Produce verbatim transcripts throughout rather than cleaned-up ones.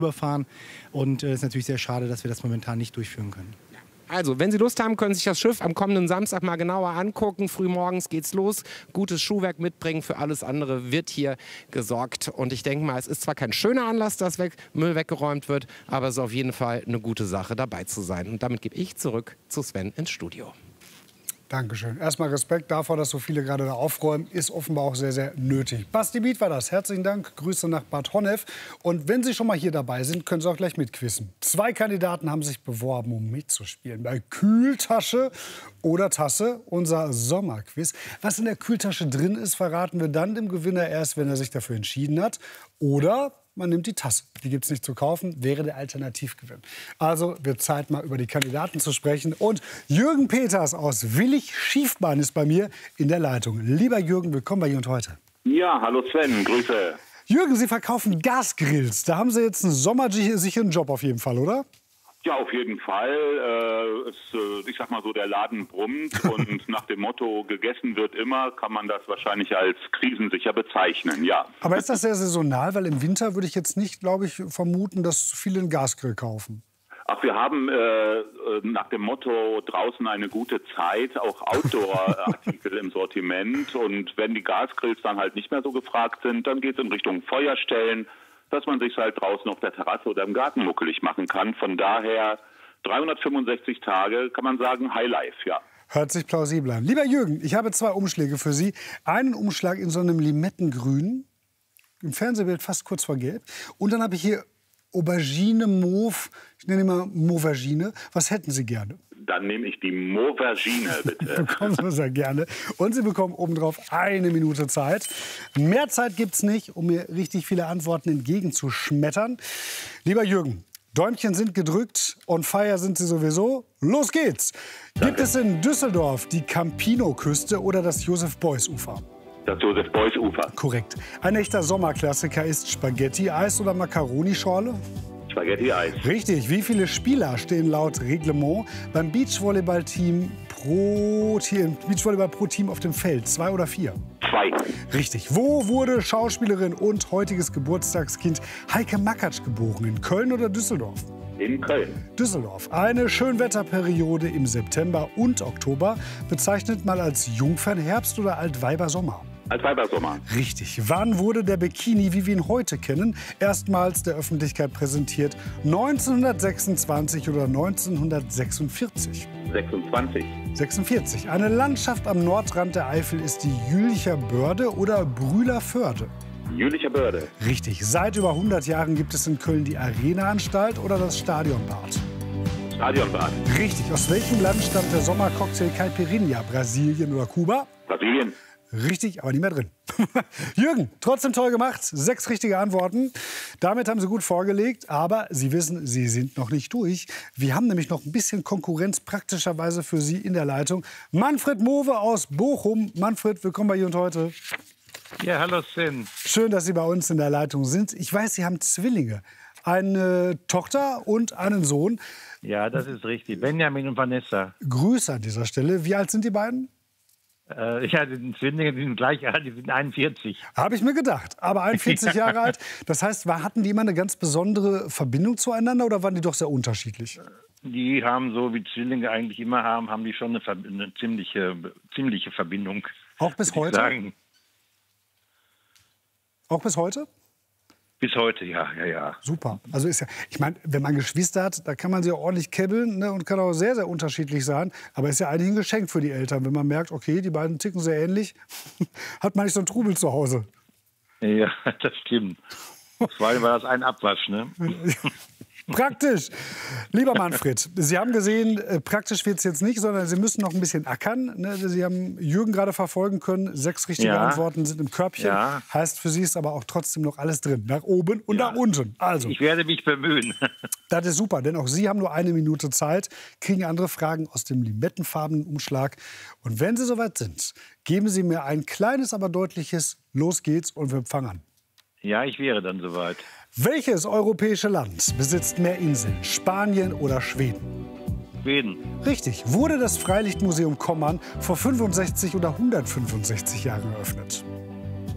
überfahren. Und es äh, ist natürlich sehr schade, dass wir das momentan nicht durchführen können. Also, wenn Sie Lust haben, können Sie sich das Schiff am kommenden Samstag mal genauer angucken. Frühmorgens geht's los. Gutes Schuhwerk mitbringen. Für alles andere wird hier gesorgt. Und ich denke mal, es ist zwar kein schöner Anlass, dass weg, Müll weggeräumt wird, aber es ist auf jeden Fall eine gute Sache, dabei zu sein. Und damit gebe ich zurück zu Sven ins Studio. Dankeschön. Erstmal Respekt davor, dass so viele gerade da aufräumen, ist offenbar auch sehr, sehr nötig. Basti Biet war das. Herzlichen Dank. Grüße nach Bad Honnef. Und wenn Sie schon mal hier dabei sind, können Sie auch gleich mitquissen. Zwei Kandidaten haben sich beworben, um mitzuspielen. Bei Kühltasche oder Tasse, unser Sommerquiz. Was in der Kühltasche drin ist, verraten wir dann dem Gewinner erst, wenn er sich dafür entschieden hat. Oder man nimmt die Tasse. Die gibt es nicht zu kaufen, wäre der Alternativgewinn. Also wird Zeit, mal über die Kandidaten zu sprechen. Und Jürgen Peters aus Willig-Schiefbahn ist bei mir in der Leitung. Lieber Jürgen, willkommen bei Jürgen heute. Ja, hallo Sven, Grüße. Jürgen, Sie verkaufen Gasgrills. Da haben Sie jetzt einen sommersicheren Job auf jeden Fall, oder? Ja, auf jeden Fall. Äh, es, äh, ich sag mal so, der Laden brummt und nach dem Motto, gegessen wird immer, kann man das wahrscheinlich als krisensicher bezeichnen, ja. Aber ist das sehr saisonal? Weil im Winter würde ich jetzt nicht, glaube ich, vermuten, dass viele einen Gasgrill kaufen. Ach, wir haben äh, nach dem Motto, draußen eine gute Zeit, auch Outdoor-Artikel im Sortiment. Und wenn die Gasgrills dann halt nicht mehr so gefragt sind, dann geht es in Richtung Feuerstellen, dass man sich halt draußen auf der Terrasse oder im Garten muckelig machen kann. Von daher dreihundertfünfundsechzig Tage, kann man sagen, Highlife, ja. Hört sich plausibel an. Lieber Jürgen, ich habe zwei Umschläge für Sie. Einen Umschlag in so einem Limettengrün, im Fernsehbild fast kurz vor Gelb. Und dann habe ich hier Aubergine, Mauve, ich nenne immer Mauvagine. Was hätten Sie gerne? Dann nehme ich die Mauvagine, bitte. Bekommen Sie sehr gerne. Und Sie bekommen obendrauf eine Minute Zeit. Mehr Zeit gibt es nicht, um mir richtig viele Antworten entgegenzuschmettern. Lieber Jürgen, Däumchen sind gedrückt, on fire sind Sie sowieso. Los geht's! Danke. Gibt es in Düsseldorf die Campino-Küste oder das Josef-Beuys-Ufer? Das Josef-Beuys-Ufer. Korrekt. Ein echter Sommerklassiker ist Spaghetti-Eis oder Macaroni-Schorle? Spaghetti-Eis. Richtig. Wie viele Spieler stehen laut Reglement beim Beachvolleyball-Team pro, Team, Beachvolleyball pro Team auf dem Feld? Zwei oder vier? Zwei. Richtig. Wo wurde Schauspielerin und heutiges Geburtstagskind Heike Makatsch geboren? In Köln oder Düsseldorf? In Köln. Düsseldorf. Eine Schönwetterperiode im September und Oktober bezeichnet man als Jungfernherbst oder Altweibersommer. Altweibersommer. Richtig. Wann wurde der Bikini, wie wir ihn heute kennen, erstmals der Öffentlichkeit präsentiert? neunzehnhundertsechsundzwanzig oder neunzehnhundertsechsundvierzig? sechsundzwanzig. sechsundvierzig. Eine Landschaft am Nordrand der Eifel ist die Jülicher Börde oder Brühler Förde? Jülicher Börde. Richtig. Seit über hundert Jahren gibt es in Köln die Arena-Anstalt oder das Stadionbad? Stadionbad. Richtig. Aus welchem Land stammt der Sommercocktail Caipirinha? Brasilien oder Kuba? Brasilien. Richtig, aber nicht mehr drin. Jürgen, trotzdem toll gemacht. Sechs richtige Antworten. Damit haben Sie gut vorgelegt. Aber Sie wissen, Sie sind noch nicht durch. Wir haben nämlich noch ein bisschen Konkurrenz praktischerweise für Sie in der Leitung. Manfred Mowe aus Bochum. Manfred, willkommen bei Jürgen heute. Ja, hallo Sven. Schön, dass Sie bei uns in der Leitung sind. Ich weiß, Sie haben Zwillinge. Eine Tochter und einen Sohn. Ja, das ist richtig. Benjamin und Vanessa. Grüße an dieser Stelle. Wie alt sind die beiden? Äh, ja, die sind Zwillinge, die sind gleich alt, die sind einundvierzig. Habe ich mir gedacht. Aber einundvierzig Jahre alt. Das heißt, war, hatten die immer eine ganz besondere Verbindung zueinander oder waren die doch sehr unterschiedlich? Die haben, so wie Zwillinge eigentlich immer haben, haben die schon eine, Ver eine ziemliche, ziemliche Verbindung. Auch bis heute? Sagen. Auch bis heute? Bis heute, ja, ja, ja. Super. Also ist ja, ich meine, wenn man Geschwister hat, da kann man sie auch ordentlich kebbeln, ne, und kann auch sehr, sehr unterschiedlich sein. Aber ist ja eigentlich ein Geschenk für die Eltern, wenn man merkt, okay, die beiden ticken sehr ähnlich, hat man nicht so einen Trubel zu Hause. Ja, das stimmt. Vor allem war das ein Abwasch, ne? Praktisch. Lieber Manfred, Sie haben gesehen, äh, praktisch wird es jetzt nicht, sondern Sie müssen noch ein bisschen ackern. Ne? Sie haben Jürgen gerade verfolgen können. Sechs richtige ja. Antworten sind im Körbchen. Ja. Heißt, für Sie ist aber auch trotzdem noch alles drin. Nach oben und ja. nach unten. Also, ich werde mich bemühen. Das ist super, denn auch Sie haben nur eine Minute Zeit, kriegen andere Fragen aus dem limettenfarbenen Umschlag. Und wenn Sie soweit sind, geben Sie mir ein kleines, aber deutliches Los geht's und wir fangen an. Ja, ich wäre dann soweit. Welches europäische Land besitzt mehr Inseln, Spanien oder Schweden? Schweden. Richtig. Wurde das Freilichtmuseum Kommern vor fünfundsechzig oder hundertfünfundsechzig Jahren eröffnet?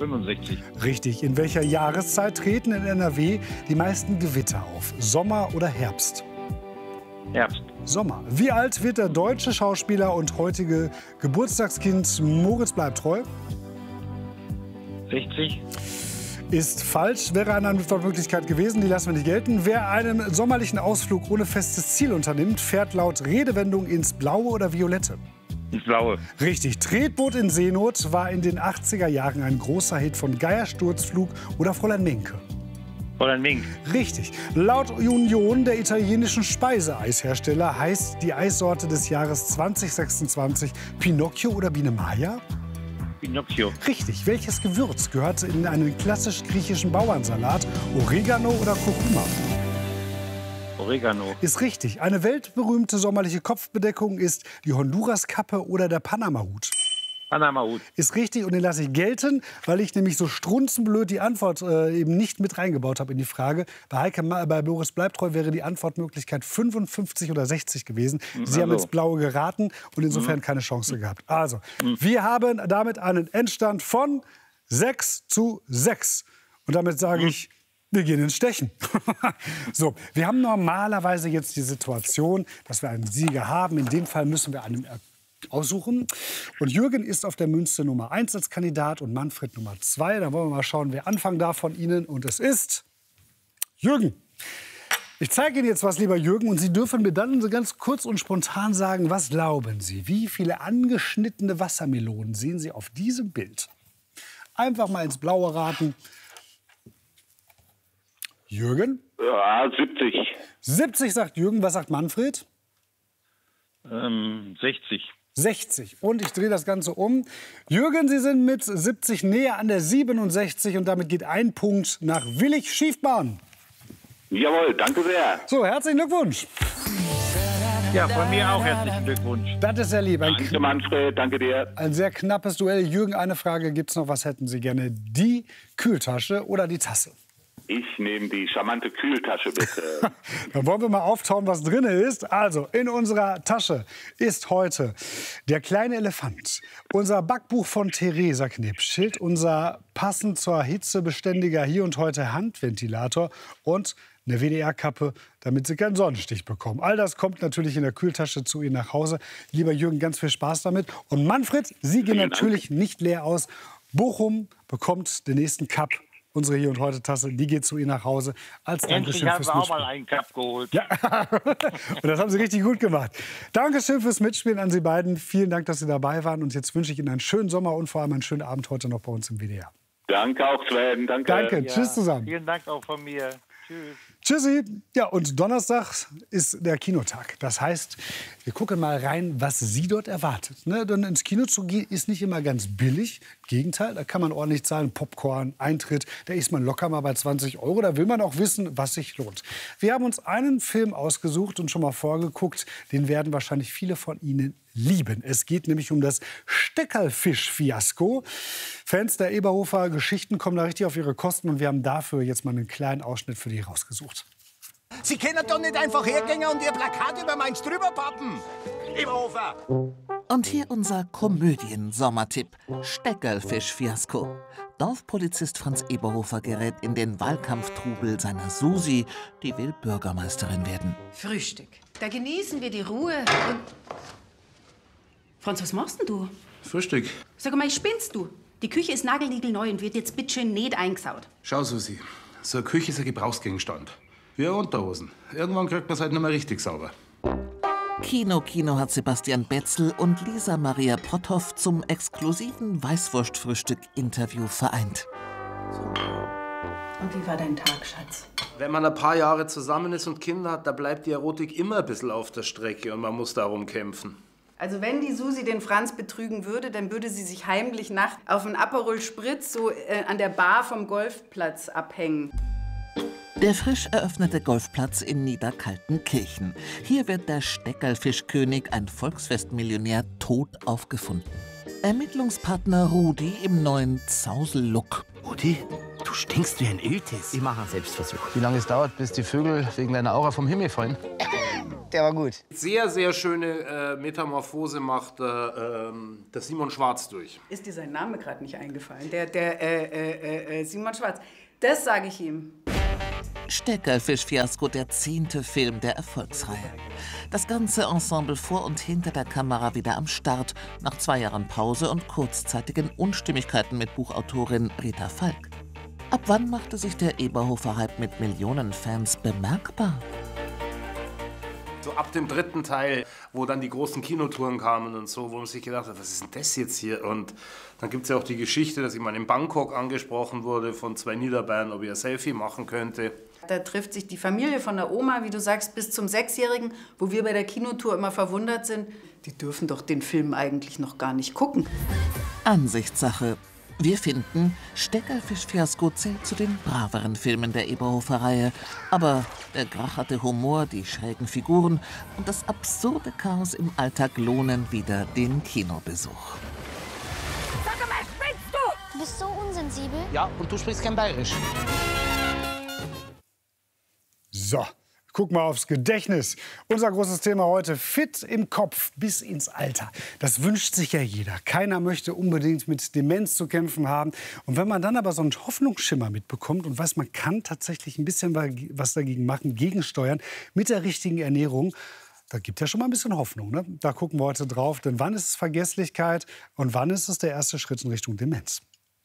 fünfundsechzig. Richtig. In welcher Jahreszeit treten in N R W die meisten Gewitter auf? Sommer oder Herbst? Herbst. Sommer. Wie alt wird der deutsche Schauspieler und heutige Geburtstagskind Moritz Bleibtreu? sechzig. Ist falsch, wäre eine Antwortmöglichkeit gewesen, die lassen wir nicht gelten. Wer einen sommerlichen Ausflug ohne festes Ziel unternimmt, fährt laut Redewendung ins Blaue oder Violette? Ins Blaue. Richtig. Tretboot in Seenot war in den achtziger Jahren ein großer Hit von Geier Sturzflug oder Fräulein Menke. Fräulein Mink. Richtig. Laut Union der italienischen Speiseeishersteller heißt die Eissorte des Jahres zwanzig sechsundzwanzig Pinocchio oder Biene Maya? Pinocchio. Richtig. Welches Gewürz gehört in einen klassisch griechischen Bauernsalat? Oregano oder Kurkuma? Oregano. Ist richtig. Eine weltberühmte sommerliche Kopfbedeckung ist die Honduras-Kappe oder der Panama-Hut. Panama-Hut. Ist richtig und den lasse ich gelten, weil ich nämlich so strunzenblöd die Antwort äh, eben nicht mit reingebaut habe in die Frage. Bei, Heike, bei Boris Bleibtreu wäre die Antwortmöglichkeit fünfundfünfzig oder sechzig gewesen. Sie haben ins Blaue geraten und insofern keine Chance gehabt. Also, wir haben damit einen Endstand von sechs zu sechs. Und damit sage ich, wir gehen ins Stechen. So, wir haben normalerweise jetzt die Situation, dass wir einen Sieger haben. In dem Fall müssen wir einen aussuchen. Und Jürgen ist auf der Münze Nummer eins als Kandidat und Manfred Nummer zwei. Dann wollen wir mal schauen, wer anfangen darf von Ihnen. Und es ist Jürgen. Ich zeige Ihnen jetzt was, lieber Jürgen, und Sie dürfen mir dann so ganz kurz und spontan sagen, was glauben Sie? Wie viele angeschnittene Wassermelonen sehen Sie auf diesem Bild? Einfach mal ins Blaue raten. Jürgen? Ja, siebzig. siebzig sagt Jürgen. Was sagt Manfred? Ähm, sechzig. sechzig. Und ich drehe das Ganze um. Jürgen, Sie sind mit siebzig näher an der siebenundsechzig und damit geht ein Punkt nach Willig Schiefbahn. Jawohl, danke sehr. So, herzlichen Glückwunsch. Ja, von mir auch herzlichen Glückwunsch. Das ist sehr lieb. Ein, Danke, Manfred, danke dir. ein sehr knappes Duell. Jürgen, eine Frage gibt's noch. Was hätten Sie gerne? Die Kühltasche oder die Tasse? Ich nehme die charmante Kühltasche, bitte. Dann wollen wir mal auftauen, was drin ist. Also, in unserer Tasche ist heute der kleine Elefant, unser Backbuch von Theresa Knipschild, unser passend zur Hitze beständiger Hier und Heute Handventilator und eine W D R-Kappe, damit Sie keinen Sonnenstich bekommen. All das kommt natürlich in der Kühltasche zu Ihnen nach Hause. Lieber Jürgen, ganz viel Spaß damit. Und Manfred, Sie gehen natürlich nicht leer aus. Bochum bekommt den nächsten Cup. Unsere Hier und Heute Tasse, die geht zu Ihnen nach Hause als Dankeschön Endlich haben fürs wir auch Mitspielen. mal einen Cup geholt. Ja, und das haben Sie richtig gut gemacht. Dankeschön fürs Mitspielen an Sie beiden. Vielen Dank, dass Sie dabei waren. Und jetzt wünsche ich Ihnen einen schönen Sommer und vor allem einen schönen Abend heute noch bei uns im W D R. Danke auch, Sven. Danke. Danke, Ja, tschüss zusammen. Vielen Dank auch von mir. Tschüss. Tschüssi. Ja, und Donnerstag ist der Kinotag. Das heißt, wir gucken mal rein, was Sie dort erwartet. Ne? Denn ins Kino zu gehen ist nicht immer ganz billig. Gegenteil, da kann man ordentlich zahlen. Popcorn, Eintritt, da ist man locker mal bei zwanzig Euro. Da will man auch wissen, was sich lohnt. Wir haben uns einen Film ausgesucht und schon mal vorgeguckt. Den werden wahrscheinlich viele von Ihnen lieben. Es geht nämlich um das Steckerlfisch-Fiasko. Fans der Eberhofer Geschichten kommen da richtig auf ihre Kosten. Und wir haben dafür jetzt mal einen kleinen Ausschnitt für die rausgesucht. Sie können doch nicht einfach hergehen und Ihr Plakat über meins drüber pappen. Eberhofer! Und hier unser Komödien-Sommertipp: Steckerlfisch-Fiasko. Dorfpolizist Franz Eberhofer gerät in den Wahlkampftrubel seiner Susi, die will Bürgermeisterin werden. Frühstück. Da genießen wir die Ruhe und... Franz, was machst denn du? Frühstück. Sag mal, spinnst du? Die Küche ist nagelniegelneu und wird jetzt bitteschön nicht eingesaut. Schau, Susi, so eine Küche ist ein Gebrauchsgegenstand. Wie eine Unterhosen. Irgendwann kriegt man es halt nicht mehr richtig sauber. Kino Kino hat Sebastian Betzel und Lisa Maria Potthoff zum exklusiven Weißwurstfrühstück-Interview vereint. Und wie war dein Tag, Schatz? Wenn man ein paar Jahre zusammen ist und Kinder hat, da bleibt die Erotik immer ein bisschen auf der Strecke und man muss darum kämpfen. Also wenn die Susi den Franz betrügen würde, dann würde sie sich heimlich nachts auf einen Aperol Spritz so äh, an der Bar vom Golfplatz abhängen. Der frisch eröffnete Golfplatz in Niederkaltenkirchen. Hier wird der Steckerlfischkönig, ein Volksfestmillionär, tot aufgefunden. Ermittlungspartner Rudi im neuen Zausel-Look. Rudi, du stinkst wie ein Iltis. Ich mache einen Selbstversuch. Wie lange es dauert, bis die Vögel wegen deiner Aura vom Himmel fallen? der war gut. Sehr, sehr schöne äh, Metamorphose macht äh, ähm, der Simon Schwarz durch. Ist dir sein Name gerade nicht eingefallen? Der, der äh, äh, äh, Simon Schwarz. Das sage ich ihm. Steckerlfisch-Fiasko, der zehnte Film der Erfolgsreihe. Das ganze Ensemble vor und hinter der Kamera wieder am Start, nach zwei Jahren Pause und kurzzeitigen Unstimmigkeiten mit Buchautorin Rita Falk. Ab wann machte sich der Eberhofer-Hype mit Millionen Fans bemerkbar? So ab dem dritten Teil, wo dann die großen Kinotouren kamen und so, wo man sich gedacht hat, was ist denn das jetzt hier? Und dann gibt es ja auch die Geschichte, dass ich mal in Bangkok angesprochen wurde von zwei Niederbayern, ob ich ein Selfie machen könnte. Da trifft sich die Familie von der Oma, wie du sagst, bis zum Sechsjährigen, wo wir bei der Kinotour immer verwundert sind. Die dürfen doch den Film eigentlich noch gar nicht gucken. Ansichtssache. Wir finden, Steckerlfisch-Fiasko zählt zu den braveren Filmen der Eberhofer-Reihe. Aber der gracherte Humor, die schrägen Figuren und das absurde Chaos im Alltag lohnen wieder den Kinobesuch. Sag mal, spinnst du? Du bist so unsensibel. Ja, und du sprichst kein Bayerisch. So, guck mal aufs Gedächtnis. Unser großes Thema heute, fit im Kopf bis ins Alter. Das wünscht sich ja jeder. Keiner möchte unbedingt mit Demenz zu kämpfen haben. Und wenn man dann aber so einen Hoffnungsschimmer mitbekommt und weiß, man kann tatsächlich ein bisschen was dagegen machen, gegensteuern, mit der richtigen Ernährung, da gibt ja schon mal ein bisschen Hoffnung. Ne? Da gucken wir heute drauf. Denn wann ist es Vergesslichkeit und wann ist es der erste Schritt in Richtung Demenz?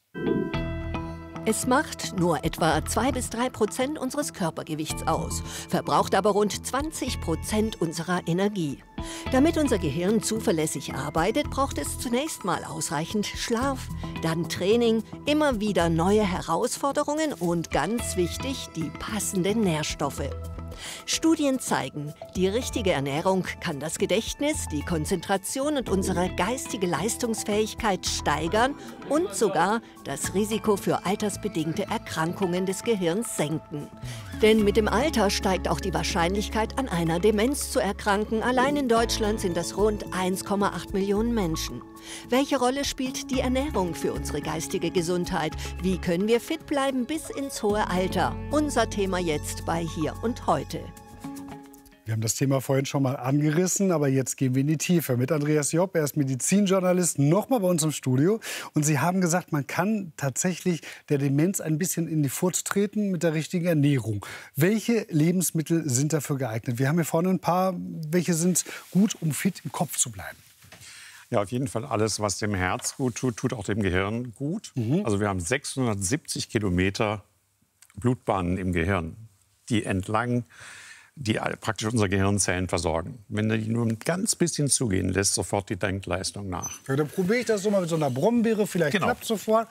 Es macht nur etwa zwei bis drei Prozent unseres Körpergewichts aus, verbraucht aber rund zwanzig Prozent unserer Energie. Damit unser Gehirn zuverlässig arbeitet, braucht es zunächst mal ausreichend Schlaf, dann Training, immer wieder neue Herausforderungen und ganz wichtig, die passenden Nährstoffe. Studien zeigen, die richtige Ernährung kann das Gedächtnis, die Konzentration und unsere geistige Leistungsfähigkeit steigern und sogar das Risiko für altersbedingte Erkrankungen des Gehirns senken. Denn mit dem Alter steigt auch die Wahrscheinlichkeit, an einer Demenz zu erkranken. Allein in Deutschland sind das rund eins Komma acht Millionen Menschen. Welche Rolle spielt die Ernährung für unsere geistige Gesundheit? Wie können wir fit bleiben bis ins hohe Alter? Unser Thema jetzt bei Hier und Heute. Wir haben das Thema vorhin schon mal angerissen, aber jetzt gehen wir in die Tiefe. Mit Andreas Job, er ist Medizinjournalist, noch mal bei uns im Studio. Und Sie haben gesagt, man kann tatsächlich der Demenz ein bisschen in die Furt treten mit der richtigen Ernährung. Welche Lebensmittel sind dafür geeignet? Wir haben hier vorne ein paar. Welche sind gut, um fit im Kopf zu bleiben? Ja, auf jeden Fall alles, was dem Herz gut tut, tut auch dem Gehirn gut. Mhm. Also wir haben sechshundertsiebzig Kilometer Blutbahnen im Gehirn, die entlang die praktisch unsere Gehirnzellen versorgen. Wenn die nur ein ganz bisschen zugehen, lässt sofort die Denkleistung nach. Ja, dann probiere ich das so mal mit so einer Brombeere. Vielleicht genau. Klappt sofort.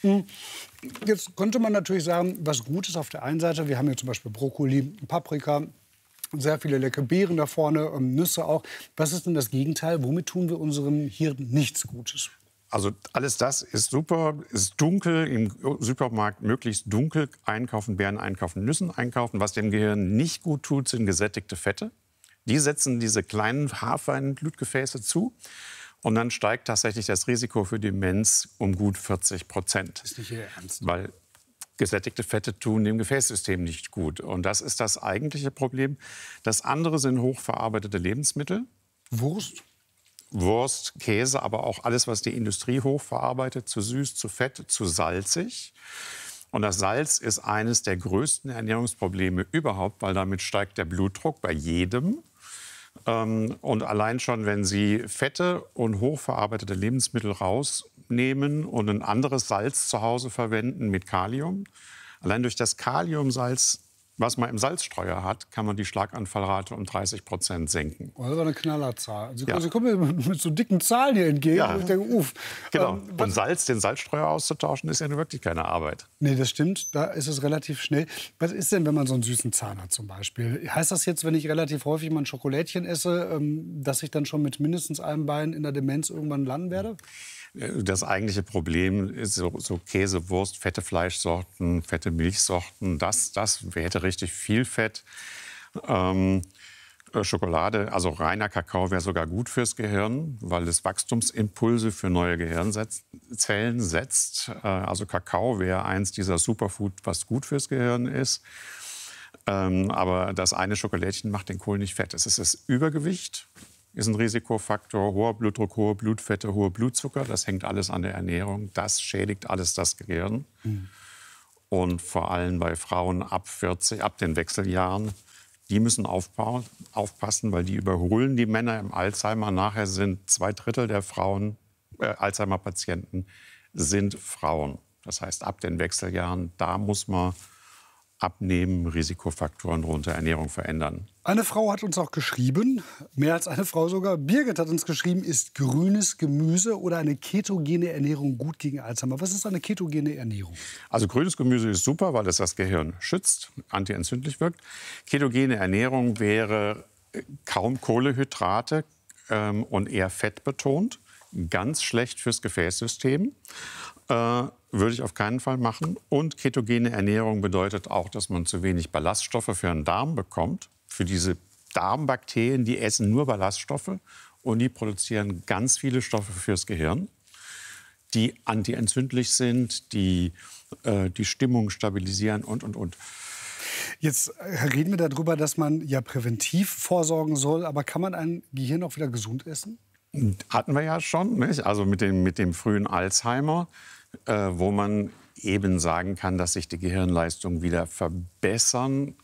Jetzt könnte man natürlich sagen, was gut ist auf der einen Seite. Wir haben hier zum Beispiel Brokkoli, Paprika, sehr viele leckere Beeren da vorne, Nüsse auch. Was ist denn das Gegenteil? Womit tun wir unserem Hirn nichts Gutes? Also alles das ist super, ist dunkel, im Supermarkt möglichst dunkel einkaufen, Beeren einkaufen, Nüssen einkaufen. Was dem Gehirn nicht gut tut, sind gesättigte Fette. Die setzen diese kleinen haarfeinen Blutgefäße zu. Und dann steigt tatsächlich das Risiko für Demenz um gut vierzig Prozent. Das ist nicht Ihr Ernst. Weil gesättigte Fette tun dem Gefäßsystem nicht gut. Und das ist das eigentliche Problem. Das andere sind hochverarbeitete Lebensmittel. Wurst? Wurst, Käse, aber auch alles, was die Industrie hochverarbeitet, zu süß, zu fett, zu salzig. Und das Salz ist eines der größten Ernährungsprobleme überhaupt, weil damit steigt der Blutdruck bei jedem. Und allein schon, wenn Sie Fette und hochverarbeitete Lebensmittel rausnehmen und ein anderes Salz zu Hause verwenden mit Kalium, allein durch das Kaliumsalz, was man im Salzstreuer hat, kann man die Schlaganfallrate um dreißig Prozent senken. Oh, das war eine Knallerzahl. Sie, ja. Sie kommen mir mit so dicken Zahlen hier entgegen. Ja. Ich denke, uff. Genau. Ähm, Und Salz, den Salzstreuer auszutauschen, ist ja wirklich keine Arbeit. Nee, das stimmt. Da ist es relativ schnell. Was ist denn, wenn man so einen süßen Zahn hat zum Beispiel? Heißt das jetzt, wenn ich relativ häufig mal ein Schokolädchen esse, dass ich dann schon mit mindestens einem Bein in der Demenz irgendwann landen werde? Das eigentliche Problem ist so, so Käse, Wurst, fette Fleischsorten, fette Milchsorten. Das, das hätte richtig viel Fett. Ähm, Schokolade, also reiner Kakao wäre sogar gut fürs Gehirn, weil es Wachstumsimpulse für neue Gehirnzellen setzt. Äh, also Kakao wäre eins dieser Superfood, was gut fürs Gehirn ist. Ähm, aber das eine Schokolädchen macht den Kohl nicht fett. Es ist das Übergewicht, ist ein Risikofaktor, hoher Blutdruck, hohe Blutfette, hoher Blutzucker. Das hängt alles an der Ernährung. Das schädigt alles das Gehirn. Mhm. Und vor allem bei Frauen ab vierzig, ab den Wechseljahren, die müssen aufpassen, weil die überholen die Männer im Alzheimer. Nachher sind zwei Drittel der Frauen, äh, Alzheimer-Patienten, sind Frauen. Das heißt, ab den Wechseljahren, da muss man abnehmen, Risikofaktoren runter, Ernährung verändern. Eine Frau hat uns auch geschrieben, mehr als eine Frau sogar. Birgit hat uns geschrieben, ist grünes Gemüse oder eine ketogene Ernährung gut gegen Alzheimer? Was ist eine ketogene Ernährung? Also grünes Gemüse ist super, weil es das Gehirn schützt, antientzündlich wirkt. Ketogene Ernährung wäre kaum Kohlenhydrate ähm, und eher fettbetont. Ganz schlecht fürs Gefäßsystem. Äh, würde ich auf keinen Fall machen. Und ketogene Ernährung bedeutet auch, dass man zu wenig Ballaststoffe für den Darm bekommt. Für diese Darmbakterien, die essen nur Ballaststoffe und die produzieren ganz viele Stoffe fürs Gehirn, die antientzündlich sind, die äh, die Stimmung stabilisieren und, und, und. Jetzt reden wir darüber, dass man ja präventiv vorsorgen soll. Aber kann man ein Gehirn auch wieder gesund essen? Hatten wir ja schon, nicht? Also mit dem, mit dem frühen Alzheimer, äh, wo man eben sagen kann, dass sich die Gehirnleistung wieder verbessern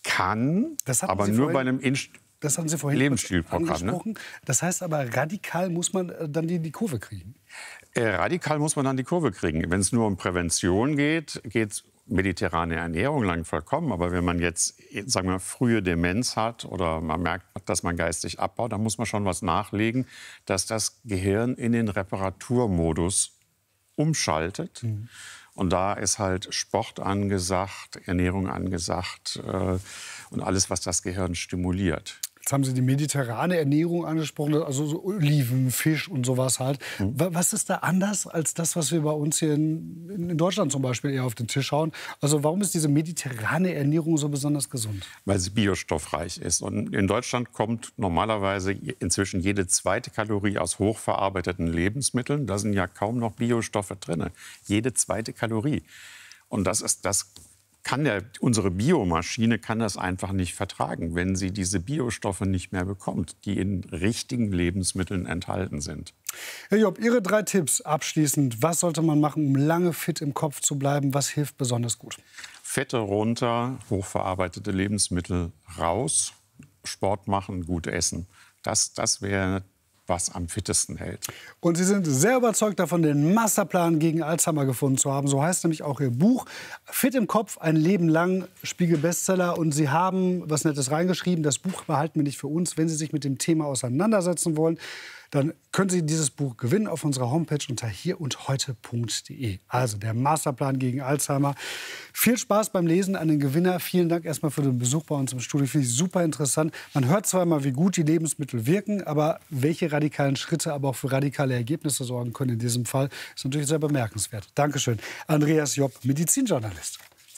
kann, aber Sie nur vorhin, bei einem Inst das haben Sie vorhin Lebensstilprogramm. Ne? Das heißt aber, radikal muss man dann die, die Kurve kriegen? Äh, radikal muss man dann die Kurve kriegen. Wenn es nur um Prävention geht, geht es mediterrane Ernährung lang vollkommen. Aber wenn man jetzt, sagen wir, frühe Demenz hat oder man merkt, dass man geistig abbaut, dann muss man schon was nachlegen, dass das Gehirn in den Reparaturmodus umschaltet. Mhm. Und da ist halt Sport angesagt, Ernährung angesagt äh, und alles, was das Gehirn stimuliert. Jetzt haben Sie die mediterrane Ernährung angesprochen, also so Oliven, Fisch und sowas halt. Mhm. Was ist da anders als das, was wir bei uns hier in, in Deutschland zum Beispiel eher auf den Tisch hauen? Also warum ist diese mediterrane Ernährung so besonders gesund? Weil sie biostoffreich ist. Und in Deutschland kommt normalerweise inzwischen jede zweite Kalorie aus hochverarbeiteten Lebensmitteln. Da sind ja kaum noch Biostoffe drin. Jede zweite Kalorie. Und das ist das. Kann der, unsere Biomaschine kann das einfach nicht vertragen, wenn sie diese Biostoffe nicht mehr bekommt, die in richtigen Lebensmitteln enthalten sind. Herr Job, Ihre drei Tipps abschließend. Was sollte man machen, um lange fit im Kopf zu bleiben? Was hilft besonders gut? Fette runter, hochverarbeitete Lebensmittel raus, Sport machen, gut essen. Das, das wäre was am fittesten hält. Und Sie sind sehr überzeugt davon, den Masterplan gegen Alzheimer gefunden zu haben. So heißt nämlich auch Ihr Buch. Fit im Kopf, ein Leben lang, Spiegel-Bestseller. Und Sie haben was Nettes reingeschrieben. Das Buch behalten wir nicht für uns. Wenn Sie sich mit dem Thema auseinandersetzen wollen, dann können Sie dieses Buch gewinnen auf unserer Homepage unter hierundheute punkt de. Also der Masterplan gegen Alzheimer. Viel Spaß beim Lesen an den Gewinner. Vielen Dank erstmal für den Besuch bei uns im Studio. Finde ich super interessant. Man hört zwar immer, wie gut die Lebensmittel wirken, aber welche radikalen Schritte aber auch für radikale Ergebnisse sorgen können in diesem Fall, ist natürlich sehr bemerkenswert. Dankeschön. Andreas Job, Medizinjournalist.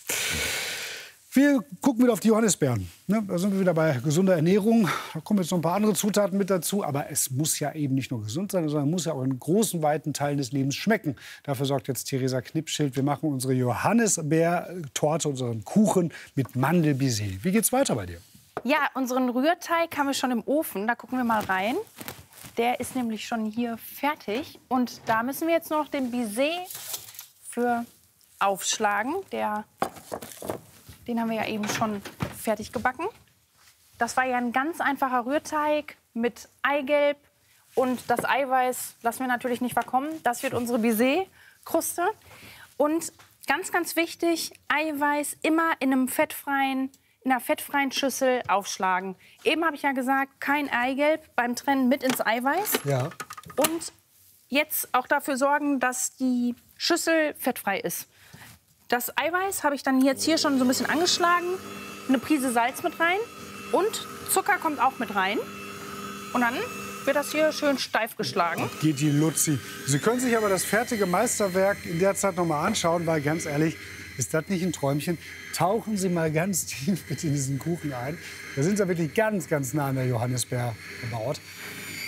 Wir gucken wieder auf die Johannisbeeren. Ne? Da sind wir wieder bei gesunder Ernährung. Da kommen jetzt noch ein paar andere Zutaten mit dazu. Aber es muss ja eben nicht nur gesund sein, sondern muss ja auch in großen, weiten Teilen des Lebens schmecken. Dafür sorgt jetzt Theresa Knipschild. Wir machen unsere Johannisbeertorte, unseren Kuchen mit Mandelbisee. Wie geht's weiter bei dir? Ja, unseren Rührteig haben wir schon im Ofen. Da gucken wir mal rein. Der ist nämlich schon hier fertig. Und da müssen wir jetzt noch den Baiser für aufschlagen. Der Den haben wir ja eben schon fertig gebacken. Das war ja ein ganz einfacher Rührteig mit Eigelb. Und das Eiweiß lassen wir natürlich nicht verkommen. Das wird unsere Baiser-Kruste. Und ganz, ganz wichtig, Eiweiß immer in, einem fettfreien, in einer fettfreien Schüssel aufschlagen. Eben habe ich ja gesagt, kein Eigelb beim Trennen mit ins Eiweiß. Ja. Und jetzt auch dafür sorgen, dass die Schüssel fettfrei ist. Das Eiweiß habe ich dann jetzt hier schon so ein bisschen angeschlagen. Eine Prise Salz mit rein und Zucker kommt auch mit rein. Und dann wird das hier schön steif geschlagen. Geht die Luzi. Sie können sich aber das fertige Meisterwerk in der Zeit noch mal anschauen, weil ganz ehrlich, ist das nicht ein Träumchen? Tauchen Sie mal ganz tief bitte in diesen Kuchen ein. Da sind Sie wirklich ganz, ganz nah an der Johannisbeer gebaut.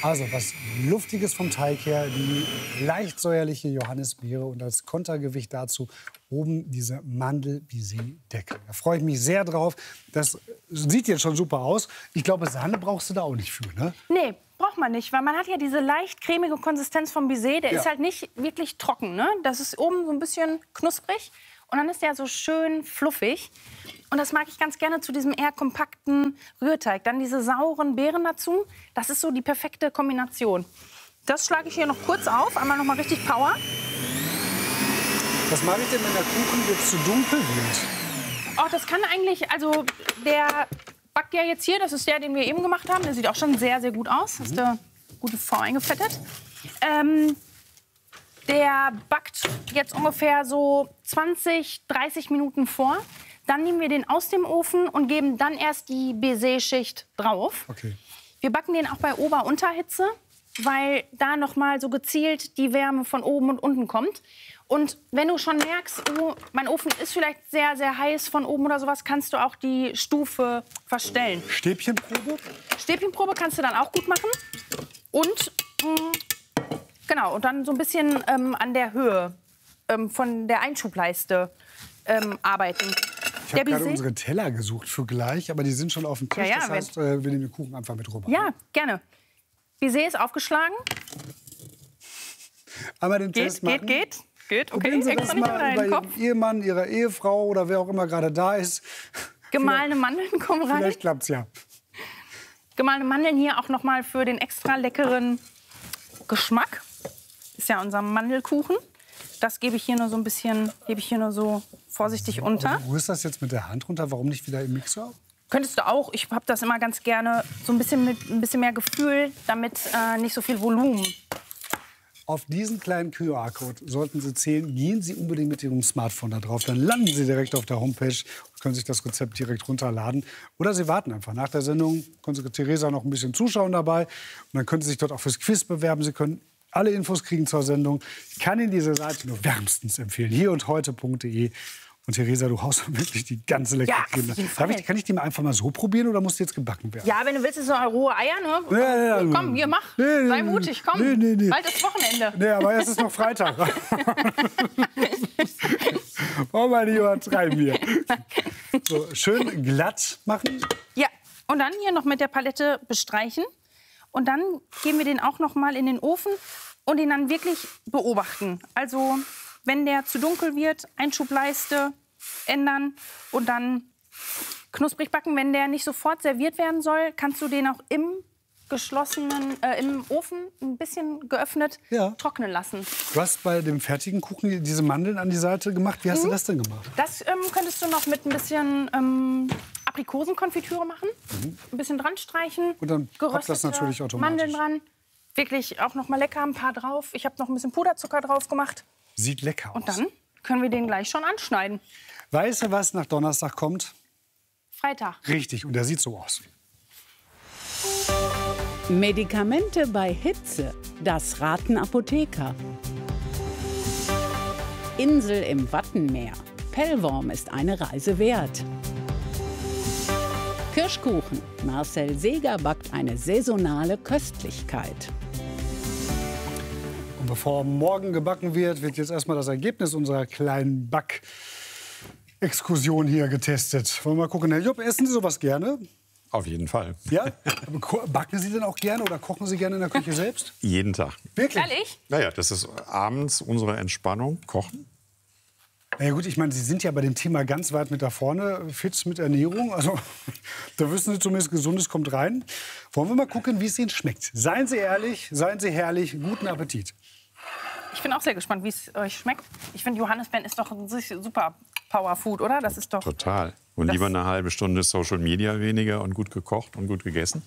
Also was Luftiges vom Teig her, die leicht säuerliche Johannisbeere und als Kontergewicht dazu oben diese Mandel-Baiser-Decke. Da freue ich mich sehr drauf. Das sieht jetzt schon super aus. Ich glaube, Sahne brauchst du da auch nicht für, ne? Nee, braucht man nicht, weil man hat ja diese leicht cremige Konsistenz vom Baiser. Der Ja. ist halt nicht wirklich trocken, ne? Das ist oben so ein bisschen knusprig und dann ist der so schön fluffig. Und das mag ich ganz gerne zu diesem eher kompakten Rührteig. Dann diese sauren Beeren dazu. Das ist so die perfekte Kombination. Das schlage ich hier noch kurz auf. Einmal noch mal richtig Power. Was mache ich denn, wenn der Kuchen jetzt zu dunkel wird? Oh, das kann eigentlich, also der backt ja jetzt hier, das ist der, den wir eben gemacht haben. Der sieht auch schon sehr, sehr gut aus. Hast du gute V eingefettet. Ähm, der backt jetzt ungefähr so zwanzig, dreißig Minuten vor. Dann nehmen wir den aus dem Ofen und geben dann erst die Baiser-Schicht drauf. Okay. Wir backen den auch bei Ober-Unterhitze, weil da noch mal so gezielt die Wärme von oben und unten kommt. Und wenn du schon merkst, oh, mein Ofen ist vielleicht sehr, sehr heiß von oben oder sowas, kannst du auch die Stufe verstellen. Stäbchenprobe? Stäbchenprobe kannst du dann auch gut machen. Und mh, genau, und dann so ein bisschen ähm, an der Höhe ähm, von der Einschubleiste ähm, arbeiten. Ich habe gerade unsere Teller gesucht für gleich, aber die sind schon auf dem Tisch. Ja, ja, das heißt, äh, wir nehmen den Kuchen einfach mit rüber. Ja, gerne. Baiser ist aufgeschlagen. Einmal den Geht, Test machen. geht, geht. Geht, okay. Probieren Sie Extra das nicht über mal deinen bei Kopf. Ihrem Ehemann, Ihrer Ehefrau oder wer auch immer gerade da ist. Gemahlene Mandeln kommen rein. Vielleicht klappt's ja. Gemahlene Mandeln hier auch noch mal für den extra leckeren Geschmack. Ist ja unser Mandelkuchen. Das gebe ich hier nur so ein bisschen, gebe ich hier nur so vorsichtig unter. Du rührst das jetzt mit der Hand runter, warum nicht wieder im Mixer? Könntest du auch. Ich habe das immer ganz gerne so ein bisschen mit ein bisschen mehr Gefühl, damit äh, nicht so viel Volumen. Auf diesen kleinen Q R-Code sollten Sie zählen. Gehen Sie unbedingt mit Ihrem Smartphone da drauf. Dann landen Sie direkt auf der Homepage und können sich das Rezept direkt runterladen. Oder Sie warten einfach. Nach der Sendung können Sie Theresa noch ein bisschen zuschauen dabei. Und dann können Sie sich dort auch fürs Quiz bewerben. Sie können alle Infos kriegen zur Sendung. Ich kann Ihnen diese Seite nur wärmstens empfehlen. hier und heute punkt de. Und Theresa, du haust wirklich die ganze leckere Ja, Creme. auf jeden Darf ich, Fall. kann ich die mal einfach mal so probieren oder muss die jetzt gebacken werden? Ja, wenn du willst, ist so rohe Eier, ne? Ja, ja, ja. Komm, hier, mach. Nee, nee, Sei nee. mutig, komm. Nee, nee, nee. Bald ist Wochenende. Nee, aber es ist noch Freitag. Wollen wir nicht übertreiben hier. So, schön glatt machen. Ja, und dann hier noch mit der Palette bestreichen. Und dann geben wir den auch noch mal in den Ofen und ihn dann wirklich beobachten. Also, wenn der zu dunkel wird, Einschubleiste ändern und dann knusprig backen. Wenn der nicht sofort serviert werden soll, kannst du den auch im geschlossenen, äh, im Ofen ein bisschen geöffnet Ja. trocknen lassen. Du hast bei dem fertigen Kuchen diese Mandeln an die Seite gemacht. Wie hast Mhm. du das denn gemacht? Das ähm, könntest du noch mit ein bisschen ähm, Aprikosenkonfitüre machen. Mhm. Ein bisschen dran streichen. Und dann poppt das geröstete natürlich automatisch. Mandeln dran. Wirklich auch noch mal lecker, ein paar drauf. Ich habe noch ein bisschen Puderzucker drauf gemacht. Sieht lecker aus. Und dann können wir den gleich schon anschneiden. Weißt du, was nach Donnerstag kommt? Freitag. Richtig, und der sieht so aus. Medikamente bei Hitze. Das raten Apotheker. Insel im Wattenmeer. Pellworm ist eine Reise wert. Kirschkuchen. Marcel Seeger backt eine saisonale Köstlichkeit. Und bevor morgen gebacken wird, wird jetzt erstmal das Ergebnis unserer kleinen Back-Exkursion hier getestet. Wollen wir mal gucken. Herr Jupp, essen Sie sowas gerne? Auf jeden Fall. Ja? Aber ko- backen Sie denn auch gerne oder kochen Sie gerne in der Küche selbst? Jeden Tag. Wirklich? Ehrlich? Naja, das ist abends unsere Entspannung, Kochen. Na ja, gut, ich meine, Sie sind ja bei dem Thema ganz weit mit da vorne, fit mit Ernährung. Also da wissen Sie zumindest, Gesundes kommt rein. Wollen wir mal gucken, wie es Ihnen schmeckt. Seien Sie ehrlich, seien Sie herrlich, guten Appetit. Ich bin auch sehr gespannt, wie es euch schmeckt. Ich finde, Johannisbeeren ist doch ein super Powerfood, oder? Das ist doch. Total. Und Das- lieber eine halbe Stunde Social Media weniger und gut gekocht und gut gegessen.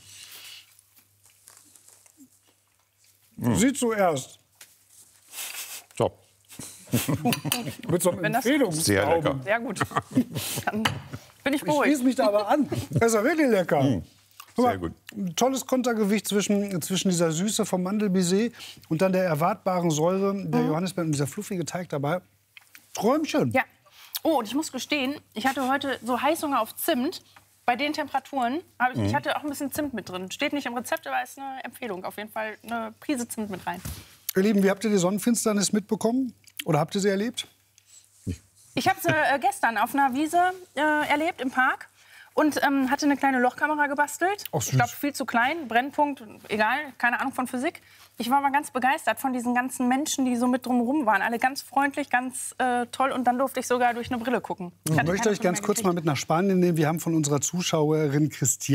Sie zuerst. Top. Mit so einem Wenn das- Empfehlungsglauben. Sehr lecker. Sehr gut. Dann bin ich Ich beruhigt. schließe mich da aber an. Das ist ja wirklich lecker. Guck mal, Sehr gut. Ein tolles Kontergewicht zwischen, zwischen dieser Süße vom Mandelbaiser und dann der erwartbaren Säure der Johannisbeeren und dieser fluffige Teig dabei. Träumchen. Ja. Oh, und ich muss gestehen, ich hatte heute so Heißhunger auf Zimt. Bei den Temperaturen, hab ich, Mhm. ich hatte auch ein bisschen Zimt mit drin. Steht nicht im Rezept, aber ist eine Empfehlung. Auf jeden Fall eine Prise Zimt mit rein. Ihr Lieben, wie habt ihr die Sonnenfinsternis mitbekommen? Oder habt ihr sie erlebt? Ich habe sie äh, gestern auf einer Wiese äh, erlebt im Park und ähm, hatte eine kleine Lochkamera gebastelt. Ach, süß. Ich glaube, viel zu klein, Brennpunkt, egal, keine Ahnung von Physik. Ich war aber ganz begeistert von diesen ganzen Menschen, die so mit drumherum waren. Alle ganz freundlich, ganz äh, toll. Und dann durfte ich sogar durch eine Brille gucken. Ich möchte euch ganz kurz mal mit nach Spanien nehmen. Wir haben von unserer Zuschauerin Christiane